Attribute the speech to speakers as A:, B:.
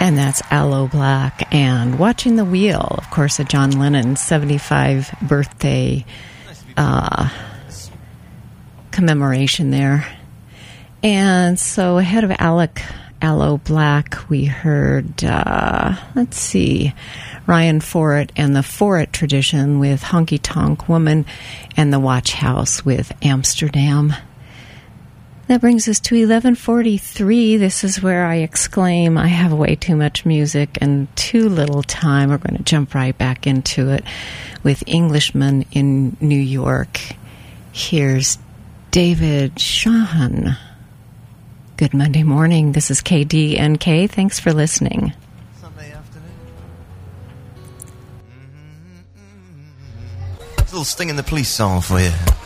A: And that's Aloe Blacc and Watching the Wheel, of course, a John Lennon 75 birthday commemoration there. And so ahead of Aloe Blacc, we heard, let's see, Ryan Foret and the Foret Tradition with Honky Tonk Woman, and the Watch House with Amsterdam. That brings us to 11:43. This is where I exclaim, I have way too much music and too little time. We're going to jump right back into it with Englishman in New York. Here's David Shahan. Good Monday morning. This is KDNK. Thanks for listening.
B: Sunday afternoon. A little Sting in the Police song for you.